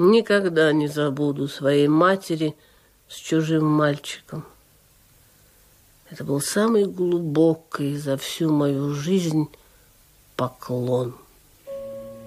Никогда не забуду своей матери с чужим мальчиком. Это был самый глубокий за всю мою жизнь поклон.